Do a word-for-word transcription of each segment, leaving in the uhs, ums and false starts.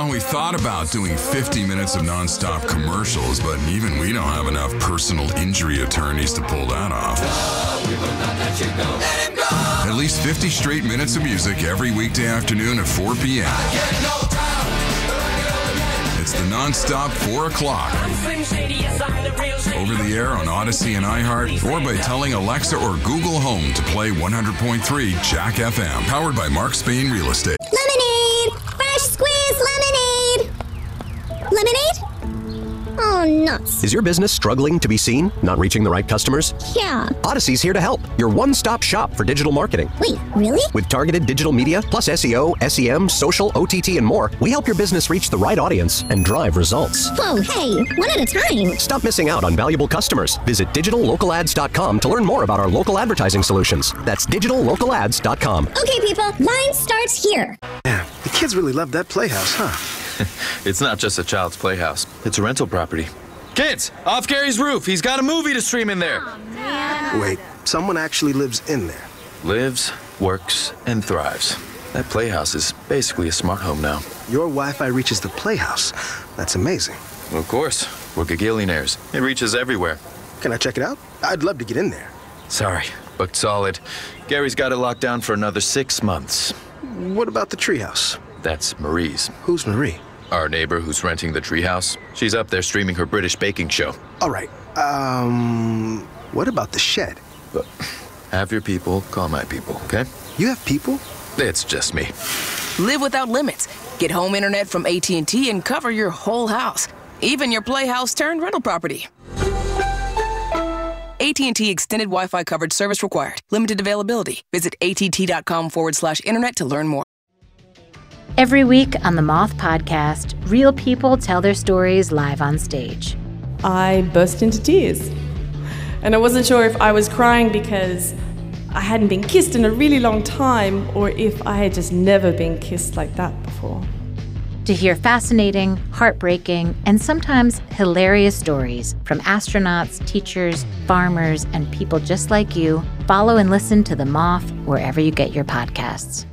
Well, we thought about doing fifty minutes of nonstop commercials, but even we don't have enough personal injury attorneys to pull that off. At least fifty straight minutes of music every weekday afternoon at four p.m. It's the nonstop four o'clock. Over the air on Odyssey and iHeart, or by telling Alexa or Google Home to play one hundred point three Jack F M. Powered by Mark Spain Real Estate. Lemonade! Fresh squeezed lemonade! Lemonade? Oh, nuts. Is your business struggling to be seen? Not reaching the right customers? Yeah. Odyssey's here to help. Your one-stop shop for digital marketing. Wait, really? With targeted digital media, plus S E O, S E M, social, O T T, and more, we help your business reach the right audience and drive results. Whoa, hey, one at a time. Stop missing out on valuable customers. Visit digital local ads dot com to learn more about our local advertising solutions. That's digital local ads dot com. Okay, people, line starts here. Man, the kids really love that playhouse, huh? It's not just a child's playhouse. It's a rental property. Kids, off Gary's roof. He's got a movie to stream in there. Oh, man. Wait, someone actually lives in there? Lives, works, and thrives. That playhouse is basically a smart home now. Your Wi-Fi reaches the playhouse. That's amazing. Of course. We're gagillionaires. It reaches everywhere. Can I check it out? I'd love to get in there. Sorry, booked solid. Gary's got it locked down for another six months. What about the treehouse? That's Marie's. Who's Marie? Our neighbor who's renting the treehouse. She's up there streaming her British baking show. All right. Um, what about the shed? But have your people call my people, okay? You have people? It's just me. Live without limits. Get home internet from A T and T and cover your whole house. Even your playhouse turned rental property. A T and T Extended Wi-Fi coverage service required. Limited availability. Visit att.com forward slash internet to learn more. Every week on the Moth Podcast, real people tell their stories live on stage. I burst into tears. And I wasn't sure if I was crying because I hadn't been kissed in a really long time or if I had just never been kissed like that before. To hear fascinating, heartbreaking, and sometimes hilarious stories from astronauts, teachers, farmers, and people just like you, follow and listen to The Moth wherever you get your podcasts.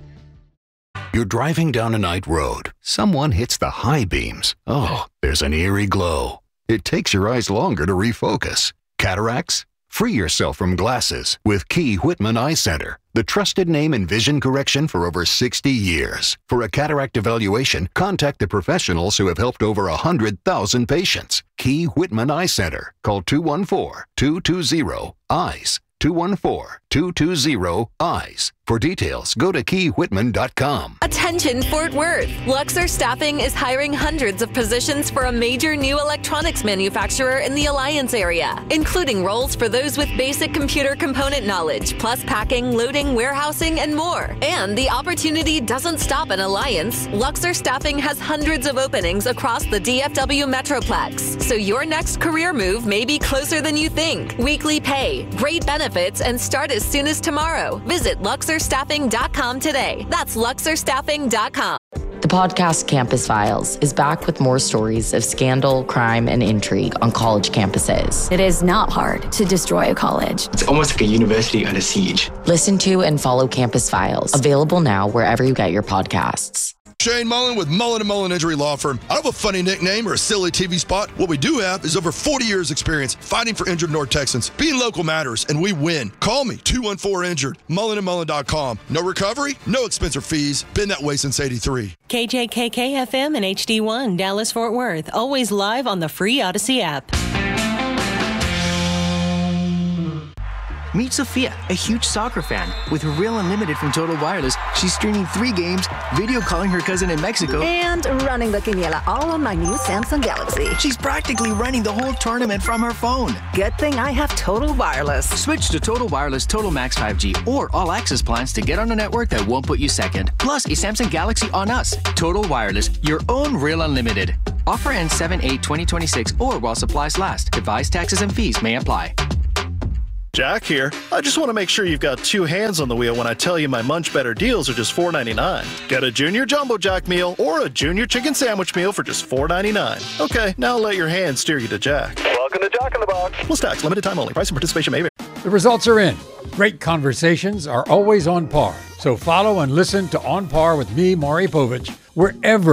You're driving down a night road. Someone hits the high beams. Oh, there's an eerie glow. It takes your eyes longer to refocus. Cataracts? Free yourself from glasses with Key Whitman Eye Center, the trusted name in vision correction for over sixty years. For a cataract evaluation, contact the professionals who have helped over one hundred thousand patients. Key Whitman Eye Center. Call two one four, two two zero, EYES. two one four, two two zero, EYES. For details, go to key whitman dot com. Attention Fort Worth! Luxor Staffing is hiring hundreds of positions for a major new electronics manufacturer in the Alliance area, including roles for those with basic computer component knowledge, plus packing, loading, warehousing, and more. And the opportunity doesn't stop in Alliance. Luxor Staffing has hundreds of openings across the D F W Metroplex, so your next career move may be closer than you think. Weekly pay, great benefits, and start as soon as tomorrow. Visit luxor staffing dot com today. That's luxor staffing dot com. The podcast Campus Files is back with more stories of scandal, crime, and intrigue on college campuses. It is not hard to destroy a college. It's almost like a university under siege. Listen to and follow Campus Files, available now wherever you get your podcasts. Shane Mullen with Mullen and Mullen Injury Law Firm. I don't have a funny nickname or a silly T V spot. What we do have is over forty years experience fighting for injured North Texans. Being local matters, and we win. Call me, two one four injured, mullen and mullen dot com. No recovery, no expense or fees. Been that way since eighty-three. K J K K F M and H D one, Dallas Fort Worth. Always live on the free Odyssey app. Meet Sophia, a huge soccer fan. With Real Unlimited from Total Wireless, she's streaming three games, video calling her cousin in Mexico, and running the quiniela all on my new Samsung Galaxy. She's practically running the whole tournament from her phone. Good thing I have Total Wireless. Switch to Total Wireless Total Max five G or All Access plans to get on a network that won't put you second. Plus, a Samsung Galaxy on us. Total Wireless, your own Real Unlimited. Offer ends seven eight twenty twenty-six or while supplies last. Device taxes and fees may apply. Jack here. I just want to make sure you've got two hands on the wheel when I tell you my Munch Better deals are just four ninety-nine. Get a Junior Jumbo Jack meal or a Junior Chicken Sandwich meal for just four ninety-nine. Okay, now let your hands steer you to Jack. Welcome to Jack in the Box. Plus tax, limited time only. Price and participation may vary. The results are in. Great conversations are always on par. So follow and listen to On Par with me, Maury Povich, wherever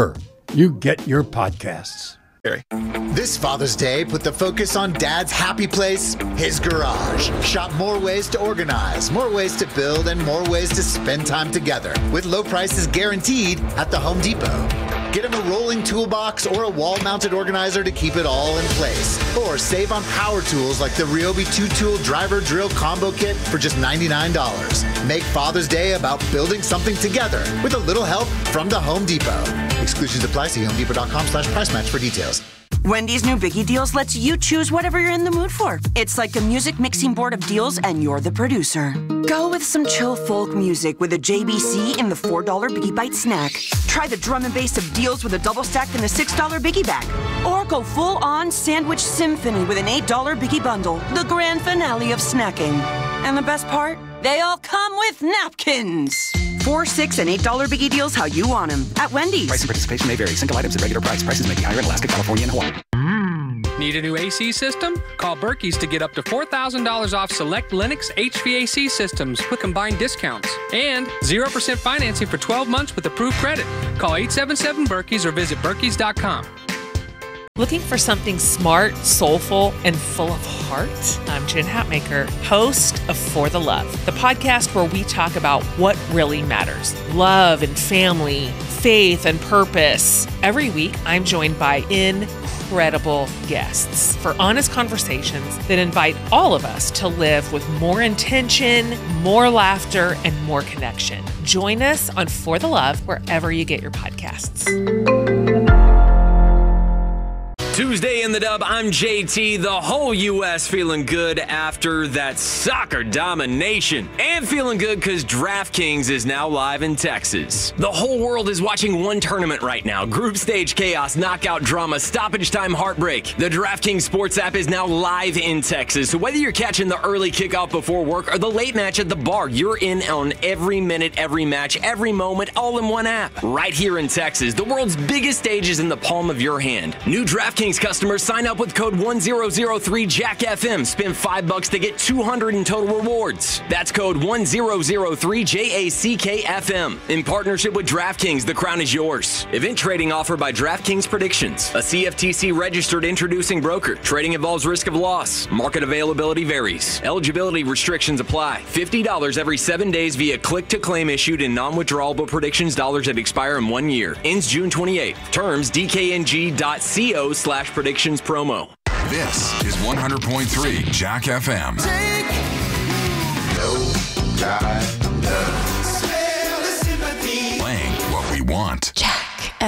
you get your podcasts. This Father's Day, put the focus on Dad's happy place, his garage. Shop more ways to organize, more ways to build, and more ways to spend time together with low prices guaranteed at the Home Depot. Get him a rolling toolbox or a wall-mounted organizer to keep it all in place. Or save on power tools like the Ryobi two-tool driver drill combo kit for just ninety-nine dollars. Make Father's Day about building something together with a little help from the Home Depot. Exclusions apply. See homedepot.com slash price match for details. Wendy's new Biggie Deals lets you choose whatever you're in the mood for. It's like a music mixing board of deals, and you're the producer. Go with some chill folk music with a J B C in the four dollar Biggie Bite snack. Try the drum and bass of deals with a double stack in the six dollar Biggie bag. Or go full-on sandwich symphony with an eight dollar Biggie bundle, the grand finale of snacking. And the best part? They all come with napkins. Four, six, and eight dollar Biggie Deals how you want them at Wendy's. Price and participation may vary. Single items at regular price. Prices may be higher in Alaska, California, and Hawaii. Need a new A C system? Call Berkey's to get up to four thousand dollars off select Lennox H V A C systems with combined discounts. And zero percent financing for twelve months with approved credit. Call eight seven seven Berkey's or visit Berkeys dot com. Looking for something smart, soulful, and full of heart? I'm Jen Hatmaker, host of For the Love, the podcast where we talk about what really matters. Love and family, faith and purpose. Every week, I'm joined by incredible guests for honest conversations that invite all of us to live with more intention, more laughter, and more connection. Join us on For the Love wherever you get your podcasts. Tuesday in the Dub, I'm J T. The whole U S feeling good after that soccer domination. And feeling good because DraftKings is now live in Texas. The whole world is watching one tournament right now. Group stage chaos, knockout drama, stoppage time heartbreak. The DraftKings Sports app is now live in Texas. So whether you're catching the early kickoff before work or the late match at the bar, you're in on every minute, every match, every moment, all in one app. Right here in Texas, the world's biggest stage is in the palm of your hand. New DraftKings customers sign up with code one zero zero three Jack F M. Spend five bucks to get two hundred in total rewards. That's code one zero zero three J A C K F M. In partnership with DraftKings, the crown is yours. Event trading offered by DraftKings Predictions, a C F T C registered introducing broker. Trading involves risk of loss. Market availability varies. Eligibility restrictions apply. fifty dollars every seven days via click-to-claim issued in non-withdrawable predictions dollars that expire in one year. Ends June twenty-eighth. Terms D K N G dot co slash predictions promo. This is one hundred point three Jack F M. Take no guy, no. Playing what we want. Jack.